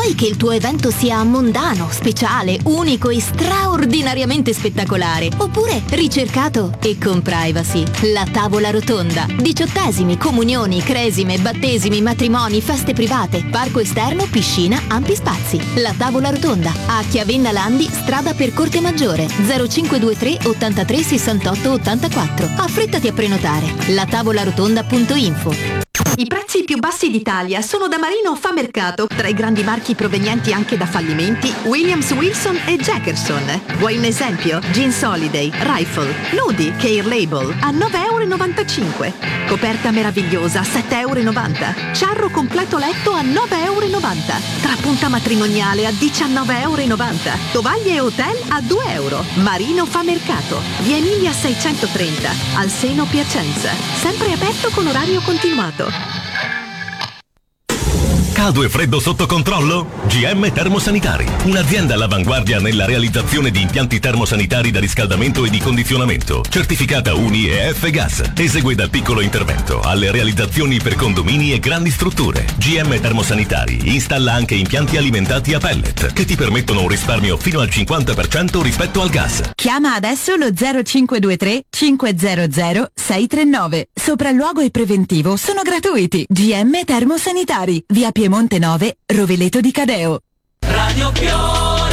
Vuoi che il tuo evento sia mondano, speciale, unico e straordinariamente spettacolare? Oppure ricercato e con privacy? La tavola rotonda. 18esimi, comunioni, cresime, battesimi, matrimoni, feste private, parco esterno, piscina, ampi spazi. La tavola rotonda. A Chiavenna Landi, strada per Corte Maggiore, 0523 83 68 84. Affrettati a prenotare. latavolarotonda.info. I prezzi più bassi d'Italia sono da Marino Fa Mercato, tra i grandi marchi provenienti anche da fallimenti Williams, Wilson e Jackerson. Vuoi un esempio? Jeans Holiday, Rifle, Nudi, Care Label a 9,95 €. Coperta meravigliosa a 7,90 €. Ciarro completo letto a 9,90 €. Trapunta matrimoniale a 19,90 €. Tovaglie e hotel a 2 €. Marino Fa Mercato, via Emilia 630, al Seno Piacenza. Sempre aperto con orario continuato. Caldo e freddo sotto controllo? GM Termosanitari, un'azienda all'avanguardia nella realizzazione di impianti termosanitari da riscaldamento e di condizionamento, certificata UNI e F-Gas. Esegue dal piccolo intervento alle realizzazioni per condomini e grandi strutture. GM Termosanitari installa anche impianti alimentati a pellet che ti permettono un risparmio fino al 50% rispetto al gas. Chiama adesso lo 0523 500 639. Sopralluogo e preventivo sono gratuiti. GM Termosanitari, via Piemonte 9, Roveleto di Cadeo. Radio Fiore.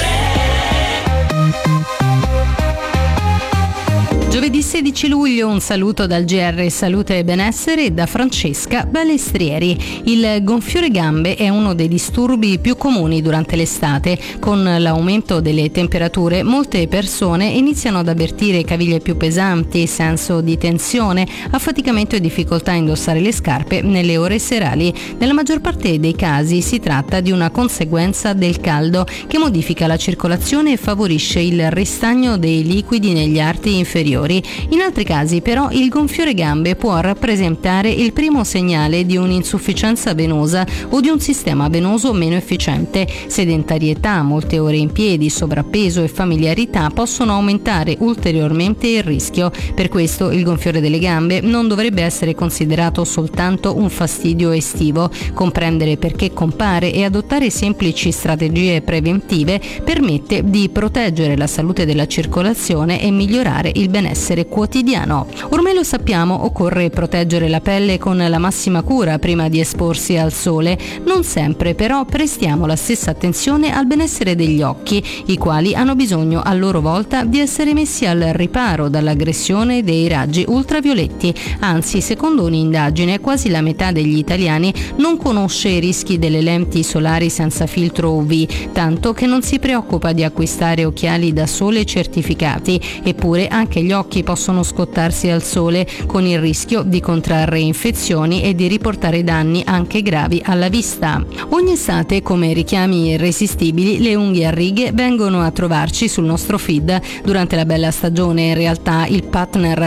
Giovedì 16 luglio un saluto dal GR Salute e Benessere e da Francesca Balestrieri. Il gonfiore gambe è uno dei disturbi più comuni durante l'estate. Con l'aumento delle temperature molte persone iniziano ad avvertire caviglie più pesanti, senso di tensione, affaticamento e difficoltà a indossare le scarpe nelle ore serali. Nella maggior parte dei casi si tratta di una conseguenza del caldo che modifica la circolazione e favorisce il ristagno dei liquidi negli arti inferiori. In altri casi però il gonfiore gambe può rappresentare il primo segnale di un'insufficienza venosa o di un sistema venoso meno efficiente. Sedentarietà, molte ore in piedi, sovrappeso e familiarità possono aumentare ulteriormente il rischio. Per questo il gonfiore delle gambe non dovrebbe essere considerato soltanto un fastidio estivo. Comprendere perché compare e adottare semplici strategie preventive permette di proteggere la salute della circolazione e migliorare il benessere quotidiano. Ormai lo sappiamo, occorre proteggere la pelle con la massima cura prima di esporsi al sole. Non sempre però prestiamo la stessa attenzione al benessere degli occhi, i quali hanno bisogno a loro volta di essere messi al riparo dall'aggressione dei raggi ultravioletti. Anzi, secondo un'indagine, quasi la metà degli italiani non conosce i rischi delle lenti solari senza filtro UV, tanto che non si preoccupa di acquistare occhiali da sole certificati. Eppure anche gli occhi possono scottarsi al sole, con il rischio di contrarre infezioni e di riportare danni anche gravi alla vista. Ogni estate, come richiami irresistibili, le unghie a righe vengono a trovarci sul nostro feed. Durante la bella stagione, in realtà, il partner